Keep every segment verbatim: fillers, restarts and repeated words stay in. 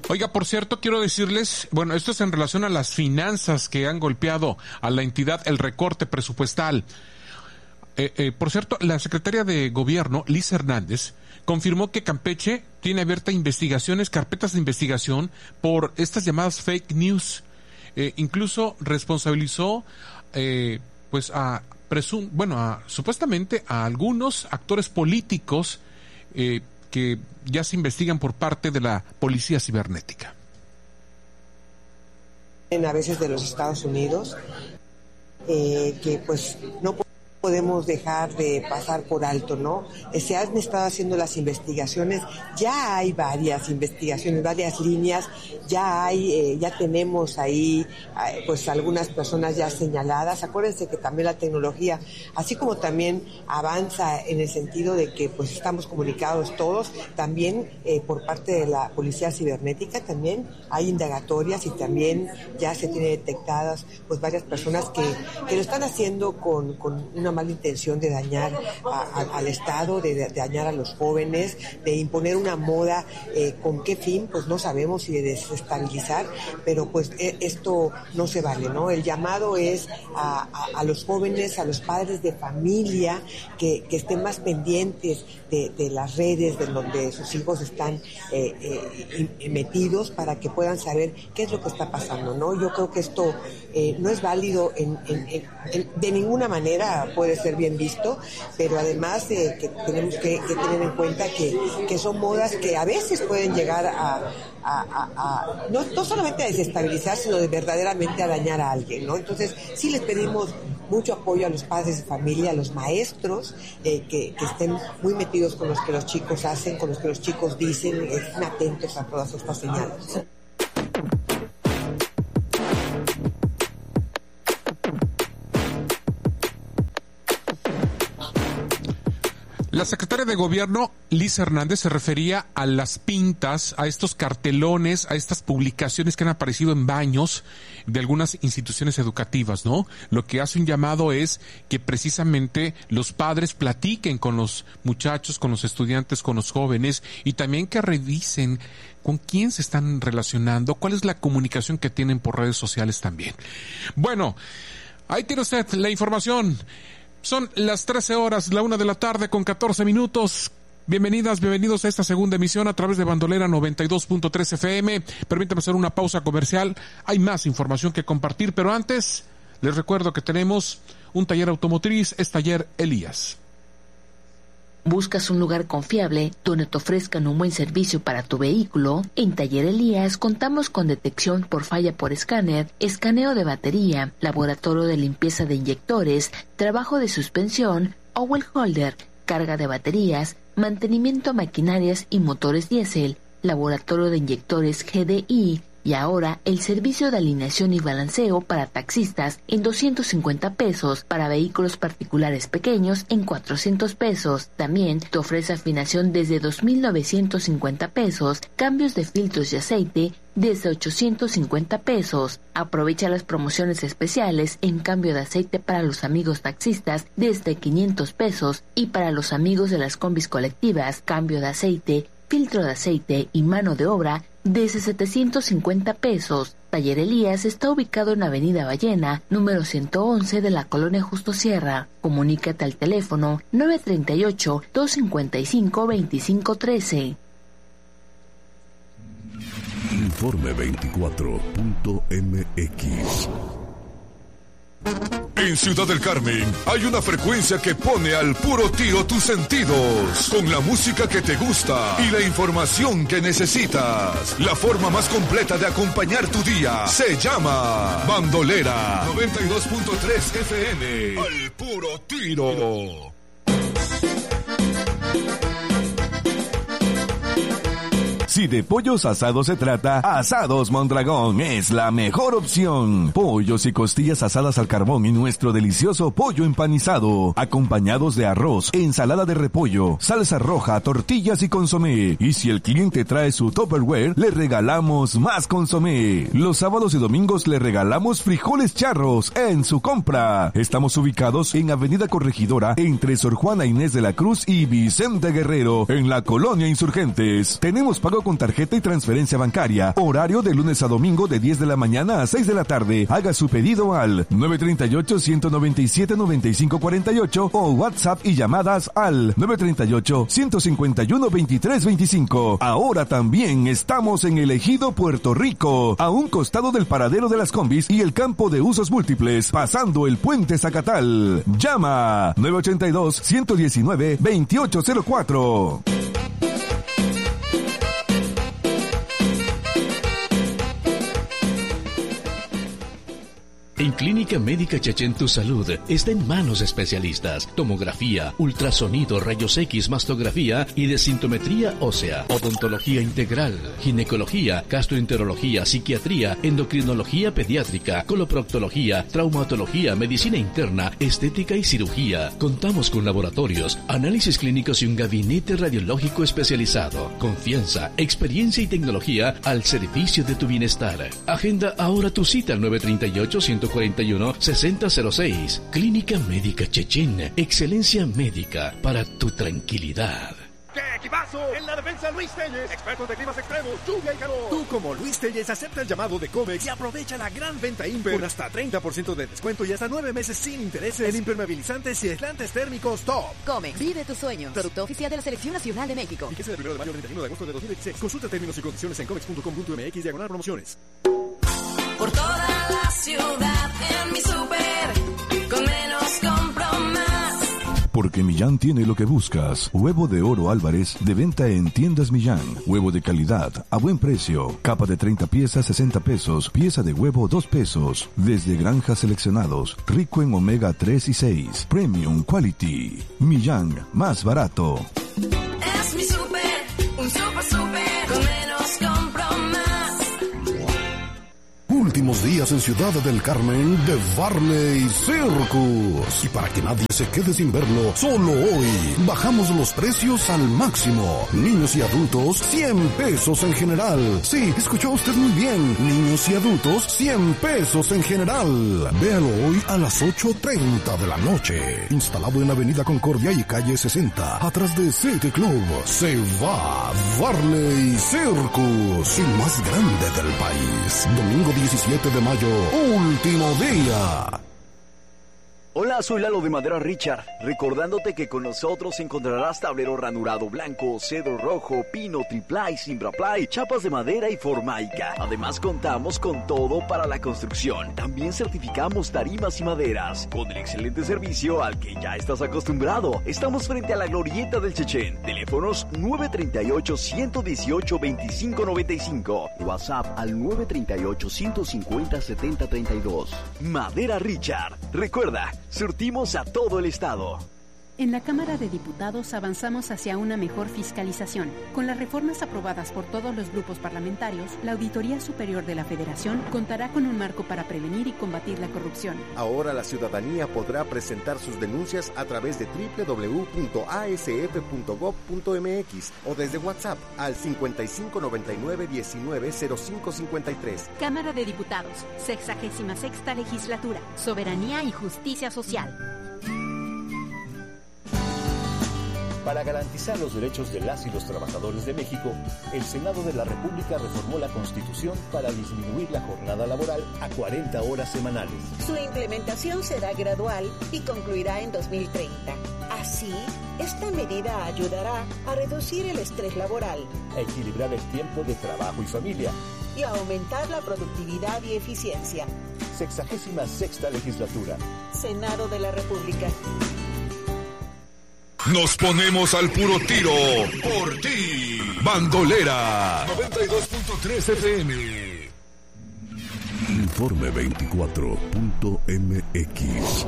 Oiga, por cierto, quiero decirles, bueno, esto es en relación a las finanzas que han golpeado a la entidad, el recorte presupuestal. Eh, eh, por cierto, la secretaria de Gobierno, Liz Hernández, confirmó que Campeche tiene abierta investigaciones, carpetas de investigación por estas llamadas fake news. Eh, incluso responsabilizó, eh, pues, a presum, bueno, a, supuestamente a algunos actores políticos eh, que ya se investigan por parte de la Policía Cibernética. A veces de los Estados Unidos, eh, que pues no podemos dejar de pasar por alto, ¿no? Se han estado haciendo las investigaciones, ya hay varias investigaciones, varias líneas, ya hay, eh, ya tenemos ahí, eh, pues algunas personas ya señaladas. Acuérdense que también la tecnología, así como también avanza en el sentido de que pues estamos comunicados todos, también eh, por parte de la Policía Cibernética también hay indagatorias y también ya se tiene detectadas pues varias personas que, que lo están haciendo con, con una mala intención de dañar a, a, al Estado, de, de dañar a los jóvenes, de imponer una moda, eh, ¿con qué fin? Pues no sabemos, si de desestabilizar, pero pues eh, esto no se vale, ¿no? El llamado es a, a, a los jóvenes, a los padres de familia, que, que estén más pendientes de, de las redes de donde sus hijos están eh, eh, metidos, para que puedan saber qué es lo que está pasando, ¿no? Yo creo que esto eh, no es válido en, en, en, en, de ninguna manera. Puede ser bien visto, pero además eh, que tenemos que, que tener en cuenta que, que son modas que a veces pueden llegar a, a, a, a no, no solamente a desestabilizar, sino de verdaderamente a dañar a alguien, ¿no? Entonces sí les pedimos mucho apoyo a los padres de familia, a los maestros, eh, que, que estén muy metidos con los que los chicos hacen, con los que los chicos dicen, estén atentos a todas estas señales. La secretaria de Gobierno, Liz Hernández, se refería a las pintas, a estos cartelones, a estas publicaciones que han aparecido en baños de algunas instituciones educativas, ¿no? Lo que hace un llamado es que precisamente los padres platiquen con los muchachos, con los estudiantes, con los jóvenes, y también que revisen con quién se están relacionando, cuál es la comunicación que tienen por redes sociales también. Bueno, ahí tiene usted la información. Son las trece horas, la una de la tarde con catorce minutos. Bienvenidas, bienvenidos a esta segunda emisión a través de Bandolera noventa y dos punto tres F M. Permítame hacer una pausa comercial. Hay más información que compartir, pero antes les recuerdo que tenemos un taller automotriz, es Taller Elías. ¿Buscas un lugar confiable donde te ofrezcan un buen servicio para tu vehículo? En Taller Elías contamos con detección por falla por escáner, escaneo de batería, laboratorio de limpieza de inyectores, trabajo de suspensión, oil holder, carga de baterías, mantenimiento a maquinarias y motores diésel, laboratorio de inyectores G D I, y ahora el servicio de alineación y balanceo para taxistas en doscientos cincuenta pesos, para vehículos particulares pequeños en cuatrocientos pesos. También te ofrece afinación desde dos mil novecientos cincuenta pesos, cambios de filtros y aceite desde ochocientos cincuenta pesos. Aprovecha las promociones especiales en cambio de aceite para los amigos taxistas desde quinientos pesos, y para los amigos de las combis colectivas, cambio de aceite, filtro de aceite y mano de obra desde setecientos cincuenta pesos. Taller Elías está ubicado en Avenida Ballena, número ciento once de la Colonia Justo Sierra. Comunícate al teléfono nueve tres ocho, dos cinco cinco, dos cinco uno tres. Informe veinticuatro punto M X. En Ciudad del Carmen hay una frecuencia que pone al puro tiro tus sentidos, con la música que te gusta y la información que necesitas. La forma más completa de acompañar tu día se llama Bandolera noventa y dos punto tres F M. Al puro tiro. Si de pollos asados se trata, Asados Mondragón es la mejor opción. Pollos y costillas asadas al carbón y nuestro delicioso pollo empanizado, acompañados de arroz, ensalada de repollo, salsa roja, tortillas y consomé. Y si el cliente trae su Tupperware, le regalamos más consomé. Los sábados y domingos le regalamos frijoles charros en su compra. Estamos ubicados en Avenida Corregidora, entre Sor Juana Inés de la Cruz y Vicente Guerrero, en la Colonia Insurgentes. Tenemos pago con con tarjeta y transferencia bancaria. Horario de lunes a domingo de diez de la mañana a seis de la tarde. Haga su pedido al nueve tres ocho, uno nueve siete, nueve cinco cuatro ocho o WhatsApp y llamadas al nueve tres ocho, uno cinco uno, dos tres dos cinco. Ahora también estamos en el Ejido Puerto Rico, a un costado del paradero de las combis y el campo de usos múltiples, pasando el puente Zacatal. Llama nueve ocho dos, uno uno nueve, dos ocho cero cuatro. En Clínica Médica Chechén tu salud está en manos de especialistas. Tomografía, ultrasonido, rayos X, mastografía y desintometría ósea. Odontología integral, ginecología, gastroenterología, psiquiatría, endocrinología pediátrica, coloproctología, traumatología, medicina interna, estética y cirugía. Contamos con laboratorios, análisis clínicos y un gabinete radiológico especializado. Confianza, experiencia y tecnología al servicio de tu bienestar. Agenda ahora tu cita al nueve tres ocho, uno cuatro uno, seis cero cero seis. Clínica Médica Chechén. Excelencia médica para tu tranquilidad. ¡Qué equipazo! En la defensa Luis Telles, expertos de climas extremos, lluvia y calor. Tú como Luis Telles acepta el llamado de Comex y aprovecha la gran venta Imper con hasta treinta por ciento de descuento y hasta nueve meses sin intereses en impermeabilizantes y aislantes térmicos top. Comex, vive tus sueños. Producto oficial de la Selección Nacional de México. Fíjese del primero de mayo al treinta y uno de agosto de dos mil dieciséis. Consulta términos y condiciones en comex punto com punto m x diagonal promociones. Por toda la ciudad en mi super, con menos compro más. Porque Millán tiene lo que buscas. Huevo de oro Álvarez, de venta en tiendas Millán. Huevo de calidad, a buen precio. Capa de treinta piezas, sesenta pesos. Pieza de huevo, dos pesos. Desde granjas seleccionados. Rico en omega tres y seis. Premium Quality. Millán, más barato. Es mi super, un super super, con menos compro más. Últimos días en Ciudad del Carmen de Varley Circus. Y para que nadie se quede sin verlo, solo hoy bajamos los precios al máximo. Niños y adultos, cien pesos en general. Sí, escuchó usted muy bien. Niños y adultos, cien pesos en general. Véalo hoy a las ocho treinta de la noche. Instalado en Avenida Concordia y calle sesenta, atrás de City Club. Se va Varley Circus, el más grande del país. Domingo diecisiete de mayo, último día. Hola, soy Lalo de Madera Richard, recordándote que con nosotros encontrarás tablero ranurado blanco, cedro rojo, pino, triplay, simbraplay, chapas de madera y formaica. Además contamos con todo para la construcción. También certificamos tarimas y maderas, con el excelente servicio al que ya estás acostumbrado. Estamos frente a la Glorieta del Chechén. Teléfonos nueve tres ocho, uno uno ocho, dos cinco nueve cinco. WhatsApp al nueve tres ocho, uno cinco cero, siete cero tres dos. Madera Richard. Recuerda, surtimos a todo el estado. En la Cámara de Diputados avanzamos hacia una mejor fiscalización. Con las reformas aprobadas por todos los grupos parlamentarios, la Auditoría Superior de la Federación contará con un marco para prevenir y combatir la corrupción. Ahora la ciudadanía podrá presentar sus denuncias a través de doble u doble u doble u punto a s f punto gob punto m x o desde WhatsApp al cincuenta y cinco noventa y nueve diecinueve cero cinco cincuenta y tres. Cámara de Diputados, sexagésima sexta Legislatura, Soberanía y Justicia Social. Para garantizar los derechos de las y los trabajadores de México, el Senado de la República reformó la Constitución para disminuir la jornada laboral a cuarenta horas semanales. Su implementación será gradual y concluirá en dos mil treinta. Así, esta medida ayudará a reducir el estrés laboral, a equilibrar el tiempo de trabajo y familia y a aumentar la productividad y eficiencia. Sexagésima sexta Legislatura. Senado de la República. Nos ponemos al puro tiro por ti. Bandolera noventa y dos punto tres F M. Informe veinticuatro punto m x.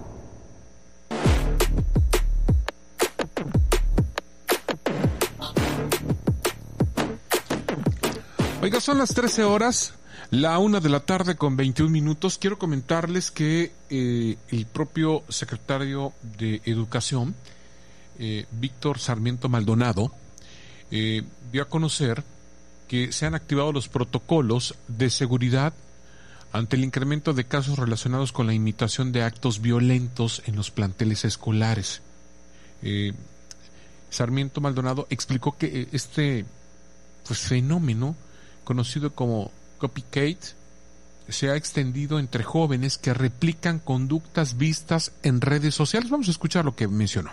Oiga, son las trece horas, la una de la tarde con veintiún minutos. Quiero comentarles que eh, el propio secretario de Educación, Eh, Víctor Sarmiento Maldonado, eh, dio a conocer que se han activado los protocolos de seguridad ante el incremento de casos relacionados con la imitación de actos violentos en los planteles escolares. Eh, Sarmiento Maldonado explicó que este pues fenómeno conocido como copycat se ha extendido entre jóvenes que replican conductas vistas en redes sociales. Vamos a escuchar lo que mencionó.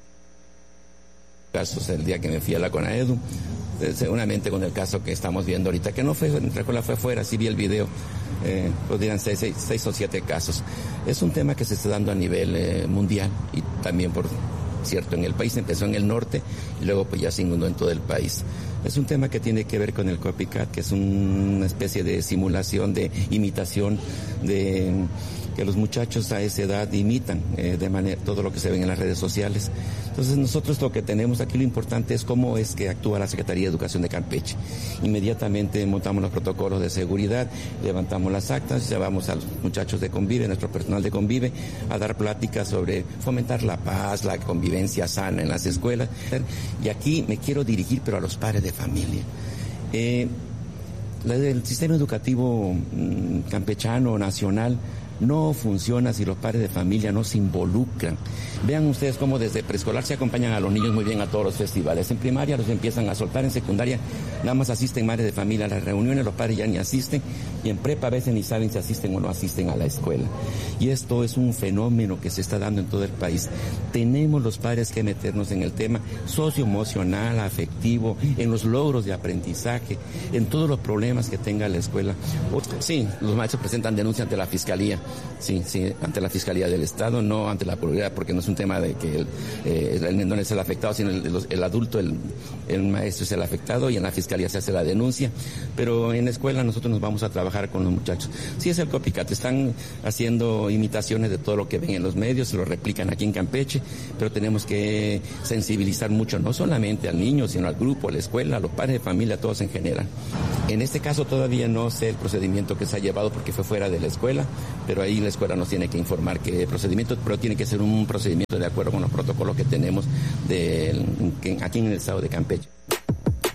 Casos el día que me fui a la CONAEDU, seguramente con el caso que estamos viendo ahorita, que no fue, recuerda, fue fuera, sí vi el video, eh, podrían ser seis, seis o siete casos. Es un tema que se está dando a nivel eh, mundial y también, por cierto, en el país. Empezó en el norte y luego pues ya se inundó en todo el país. Es un tema que tiene que ver con el copycat, que es una especie de simulación, de imitación, de que los muchachos a esa edad imitan eh, de manera todo lo que se ve en las redes sociales. Entonces nosotros lo que tenemos aquí, lo importante es cómo es que actúa la Secretaría de Educación de Campeche. Inmediatamente montamos los protocolos de seguridad, levantamos las actas, llevamos a los muchachos de Convive, nuestro personal de Convive, a dar pláticas sobre fomentar la paz, la convivencia sana en las escuelas. Y aquí me quiero dirigir, pero a los padres de familia. Eh, el sistema educativo mmm, campechano, nacional, no funciona si los padres de familia no se involucran. Vean ustedes cómo desde preescolar se acompañan a los niños muy bien a todos los festivales. En primaria los empiezan a soltar, en secundaria nada más asisten madres de familia a las reuniones, los padres ya ni asisten, y en prepa a veces ni saben si asisten o no asisten a la escuela. Y esto es un fenómeno que se está dando en todo el país. Tenemos los padres que meternos en el tema socioemocional, afectivo, en los logros de aprendizaje, en todos los problemas que tenga la escuela. Sí, los maestros presentan denuncia ante la Fiscalía. Sí, sí, ante la Fiscalía del Estado, no ante la Procuraduría, porque no es un tema de que el, eh, el menor es el afectado, sino el, el, el adulto, el, el maestro es el afectado, y en la Fiscalía se hace la denuncia. Pero en la escuela nosotros nos vamos a trabajar con los muchachos. Sí, es el copycat, están haciendo imitaciones de todo lo que ven en los medios, se lo replican aquí en Campeche, pero tenemos que sensibilizar mucho, no solamente al niño, sino al grupo, a la escuela, a los padres de familia, a todos en general. En este caso todavía no sé el procedimiento que se ha llevado porque fue fuera de la escuela, pero ahí la escuela nos tiene que informar que el procedimiento, pero tiene que ser un procedimiento de acuerdo con los protocolos que tenemos de, que, aquí en el estado de Campeche.